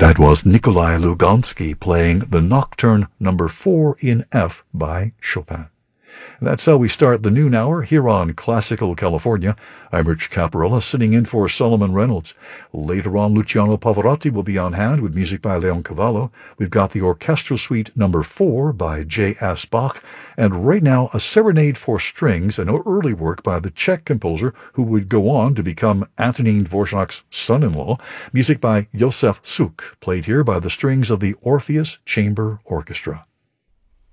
That was Nikolai Lugansky playing the Nocturne Number 4 in F by Chopin. That's how we start the noon hour here on Classical California. I'm Rich Caparella, sitting in for Solomon Reynolds. Later on, Luciano Pavarotti will be on hand with music by Leon Cavallo. We've got the Orchestral Suite Number 4 by J.S. Bach, and right now, a serenade for strings, an early work by the Czech composer who would go on to become Antonín Dvořák's son-in-law, music by Josef Suk, played here by the strings of the Orpheus Chamber Orchestra.